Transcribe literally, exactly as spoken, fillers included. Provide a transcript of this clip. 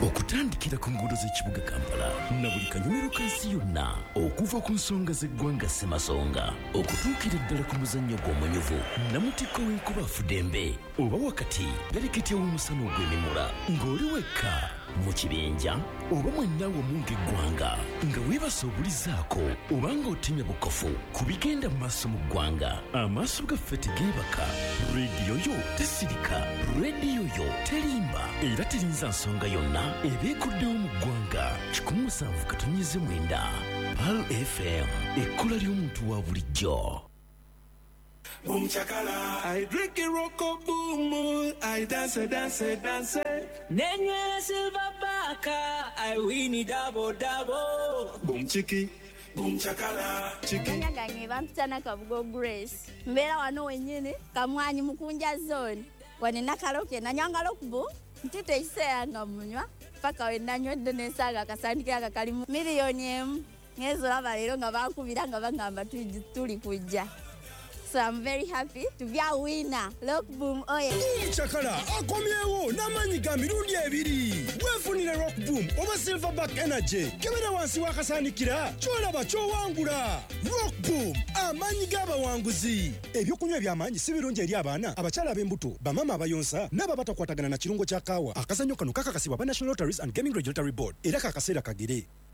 okutandikira ku nguudo z'ekibuga Kampala na buli kanyomero kansi yonna okuva ku nsonga z'eggwanga Ssemasonga okutuukira ddala ku muzannyo gw'omunyuvu Namutikko w'enkuba Fudembe oba wakati galeketya w'omusana ogw'emimula ng'oli wekka mu kibinja oba mwenna wamu ng'eggwanga nga weebase obulizaako oba ng'otemya bukofu ku bigenda mu maaso mu ggwanga amaaso gaffe tegeebaka rediyo yo tesirika rediyo yo terimba era terinza nsonga yonna ebeekuddewo mu ggwanga kikumi musanvu katonnyeze mwenda Pal F M ekkola ly'omuntu wa bulijjo. Boom chakala, I drink a rocko boom, I dance, dance, dance. Nenye silver baka, I win it double double. Boom chiki, boom chakala, chiki. Nyanganyi bampitana Kabugo Grace. Mbera wano wenyene, kamwanyi mukunja zone. Wanena kaloke na nyanga lokbu, ntite isea nga munywa. Paka wendanyo donesaga akasandika akakalimu miliyoni emu. Ngezo lava lero nga bakubira nga bangamba tuli kujja. So I'm very happy to be a winner. Rock Boom, oh yeah. Boom chakala, akomyewo namanyi ga mirundi ebiri. Wefunire Rock Boom oba Silverback Energy. Kebera wansi wakasanikira, kyolaba kyowangula. Rock Boom, amanyi g'abawanguzi. Ebyokunywa ebyamanyi si birungi eri abaana, abakyala ab'embuto, bamama abayonsa, n'aba batakwatagana na kirungo kya kaawa. Akazannyo kano kakakasibwa ba National Lotteries and Gaming Regulatory Board. Era kakaseera kagere.